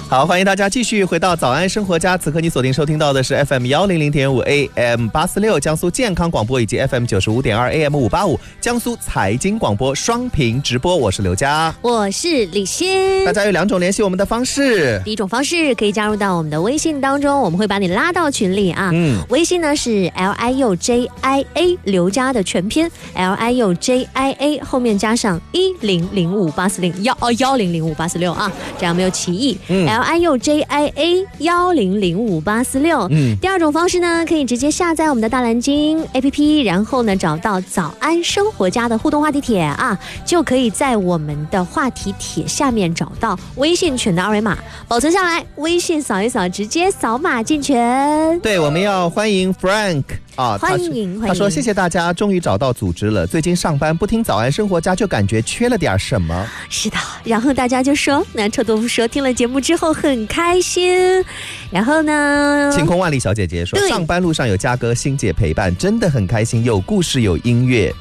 好，欢迎大家继续回到早安生活家。此刻你锁定收听到的是 FM100.5 AM 846江苏健康广播，以及 FM 95.2 AM 585江苏财经广播双屏直播。我是刘佳， 我是李欣。 大家有2种联系我们的方式。 第一种方式可以加入到我们的微信当中，我们会把你拉到群里啊。微信呢是 LIUJIA 刘佳的全拼 LIUJIA 后面加上10058401100584啊，这样没有歧义。LIUJIA 100584。第二种方式呢，可以直接下载我们的大蓝鲸 APP， 然后呢找到早安生活家的互动话题帖啊，就可以在我们的话题帖下面找到微信群的二维码，保存下来，微信扫一扫，直接扫码进群。 对，我们要欢迎 Frank。 欢迎。 他说谢谢大家，终于找到组织了。最近上班不听早安生活家，就感觉缺了点什么。 是的，然后大家就说，那臭豆腐说听了节目之后很开心。然后呢， 晴空万里小姐姐说，上班路上有嘉哥欣姐陪伴，真的很开心，有故事有音乐。